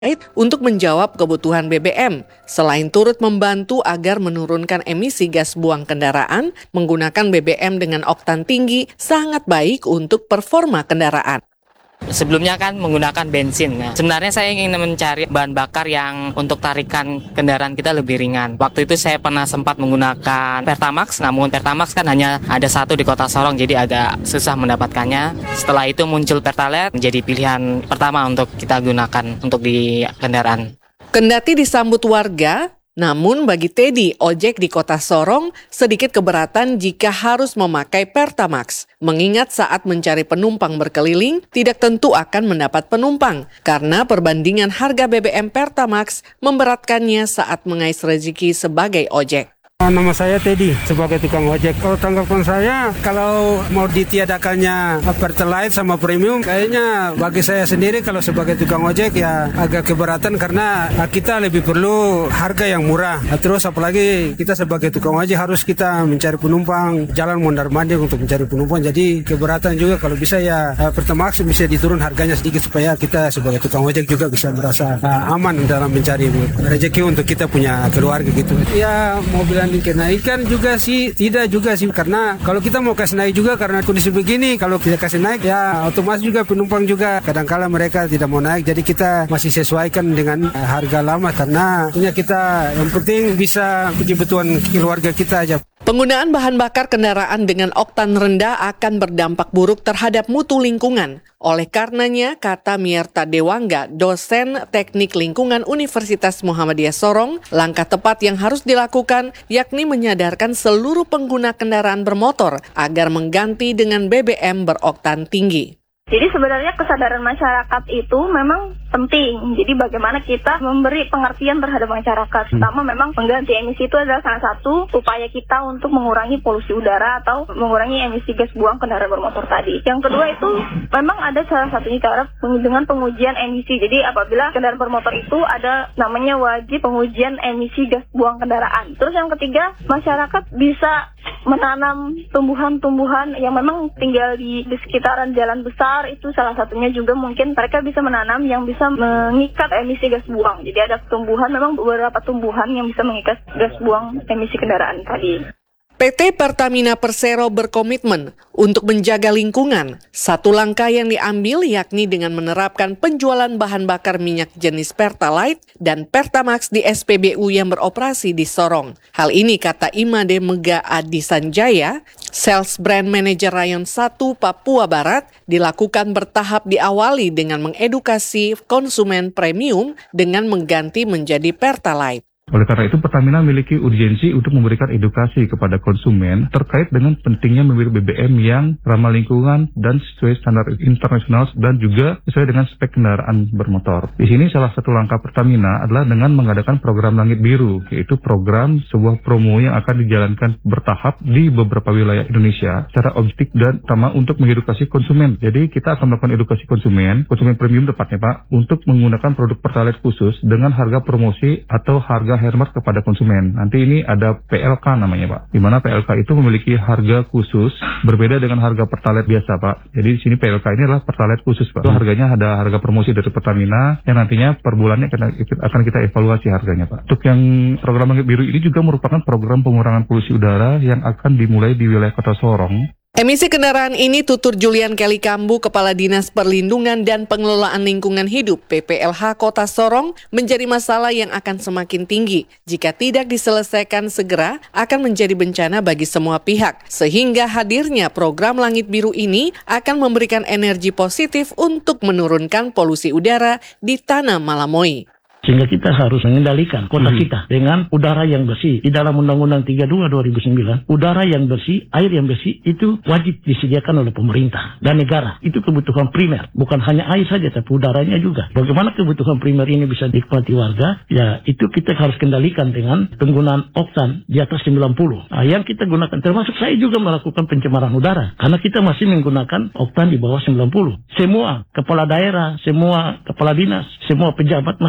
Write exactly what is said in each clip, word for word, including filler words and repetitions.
untuk menjawab kebutuhan B B M. Selain turut membantu agar menurunkan emisi gas buang kendaraan, menggunakan B B M dengan oktan tinggi sangat baik untuk performa kendaraan. Sebelumnya kan menggunakan bensin. Nah, sebenarnya saya ingin mencari bahan bakar yang untuk tarikan kendaraan kita lebih ringan. Waktu itu saya pernah sempat menggunakan Pertamax, namun Pertamax kan hanya ada satu di Kota Sorong, jadi agak susah mendapatkannya. Setelah itu muncul Pertalite, menjadi pilihan pertama untuk kita gunakan untuk di kendaraan. Kendati disambut warga, namun bagi Teddy, ojek di Kota Sorong sedikit keberatan jika harus memakai Pertamax. Mengingat saat mencari penumpang berkeliling, tidak tentu akan mendapat penumpang. Karena perbandingan harga B B M Pertamax memberatkannya saat mengais rezeki sebagai ojek. Nama saya Teddy, sebagai tukang ojek. Kalau tanggapan saya, kalau mau ditiadakannya Pertalite sama premium, kayaknya bagi saya sendiri kalau sebagai tukang ojek ya agak keberatan karena kita lebih perlu harga yang murah. Terus apalagi kita sebagai tukang ojek harus kita mencari penumpang, jalan mondar-mandir untuk mencari penumpang. Jadi keberatan juga kalau bisa ya Pertamax bisa diturun harganya sedikit supaya kita sebagai tukang ojek juga bisa merasa aman dalam mencari rezeki untuk kita punya keluarga gitu. Ya mobilan kenaikan juga sih, tidak juga sih, karena kalau kita mau kasih naik juga karena kondisi begini, kalau tidak kasih naik ya otomatis juga penumpang juga kadang-kala mereka tidak mau naik, jadi kita masih sesuaikan dengan harga lama karena punya kita yang penting bisa kebutuhan keluarga kita aja. Penggunaan bahan bakar kendaraan dengan oktan rendah akan berdampak buruk terhadap mutu lingkungan. Oleh karenanya, kata Mierta Dewangga, dosen Teknik Lingkungan Universitas Muhammadiyah Sorong, langkah tepat yang harus dilakukan yakni menyadarkan seluruh pengguna kendaraan bermotor agar mengganti dengan B B M beroktan tinggi. Jadi sebenarnya kesadaran masyarakat itu memang penting. Jadi bagaimana kita memberi pengertian terhadap masyarakat. Pertama memang mengganti emisi itu adalah salah satu upaya kita untuk mengurangi polusi udara atau mengurangi emisi gas buang kendaraan bermotor tadi. Yang kedua itu memang ada salah satunya cara dengan pengujian emisi. Jadi apabila kendaraan bermotor itu ada namanya wajib pengujian emisi gas buang kendaraan. Terus yang ketiga, masyarakat bisa menanam tumbuhan-tumbuhan yang memang tinggal di, di sekitaran jalan besar. Itu salah satunya juga mungkin mereka bisa menanam yang bisa mengikat emisi gas buang. Jadi ada tumbuhan, memang beberapa tumbuhan yang bisa mengikat gas buang emisi kendaraan tadi. P T Pertamina Persero berkomitmen untuk menjaga lingkungan. Satu langkah yang diambil yakni dengan menerapkan penjualan bahan bakar minyak jenis Pertalite dan Pertamax di S P B U yang beroperasi di Sorong. Hal ini kata Imade Mega Adi Sanjaya, Sales Brand Manager Rayon satu Papua Barat, dilakukan bertahap diawali dengan mengedukasi konsumen premium dengan mengganti menjadi Pertalite. Oleh karena itu, Pertamina memiliki urgensi untuk memberikan edukasi kepada konsumen terkait dengan pentingnya memilih B B M yang ramah lingkungan dan sesuai standar internasional dan juga sesuai dengan spek kendaraan bermotor. Di sini salah satu langkah Pertamina adalah dengan mengadakan program Langit Biru, yaitu program sebuah promo yang akan dijalankan bertahap di beberapa wilayah Indonesia secara objektif dan utama untuk mengedukasi konsumen. Jadi kita akan melakukan edukasi konsumen, konsumen premium tepatnya Pak, untuk menggunakan produk Pertalite khusus dengan harga promosi atau harga hemat kepada konsumen. Nanti ini ada P L K namanya Pak, di mana P L K itu memiliki harga khusus berbeda dengan harga Pertalite biasa Pak. Jadi di sini P L K ini adalah Pertalite khusus Pak. Itu harganya ada harga promosi dari Pertamina yang nantinya per bulannya akan kita evaluasi harganya Pak. Untuk yang program Langit Biru ini juga merupakan program pengurangan polusi udara yang akan dimulai di wilayah Kota Sorong. Emisi kendaraan ini tutur Julian Kelly Kambu, Kepala Dinas Perlindungan dan Pengelolaan Lingkungan Hidup P P L H Kota Sorong, menjadi masalah yang akan semakin tinggi. Jika tidak diselesaikan segera, akan menjadi bencana bagi semua pihak. Sehingga hadirnya program Langit Biru ini akan memberikan energi positif untuk menurunkan polusi udara di Tanah Malamoy. Sehingga kita harus mengendalikan kota hmm. kita dengan udara yang bersih. Di dalam Undang-Undang tiga puluh dua dua ribu sembilan, udara yang bersih, air yang bersih itu wajib disediakan oleh pemerintah dan negara. Itu kebutuhan primer. Bukan hanya air saja, tapi udaranya juga. Bagaimana kebutuhan primer ini bisa dinikmati warga? Ya, itu kita harus kendalikan dengan penggunaan oktan di atas sembilan puluh. Nah, yang kita gunakan, termasuk saya juga melakukan pencemaran udara. Karena kita masih menggunakan oktan di bawah sembilan puluh. Semua kepala daerah, semua kepala dinas, semua pejabat masih menggunakan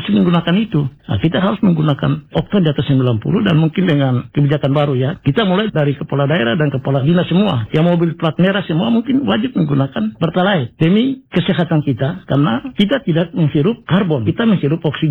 menggunakan itu. Nah, kita harus menggunakan oktan di atas sembilan puluh dan mungkin dengan kebijakan baru ya. Kita mulai dari kepala daerah dan kepala dinas semua. Yang mobil plat merah semua mungkin wajib menggunakan Pertalite demi kesehatan kita karena kita tidak menghirup karbon, kita menghirup oksigen.